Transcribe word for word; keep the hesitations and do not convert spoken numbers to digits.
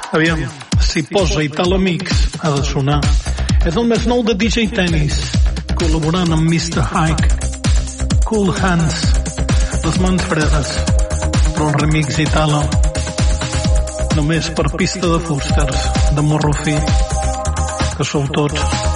Aviam, si posa Italo Mix ha de sonar. És el més nou de D J Tennis, col·laborant amb mister Hike. Cool Hands, les mans fredes, però el remix Italo. Només per pista de fústers, de morro fi, que sou tots.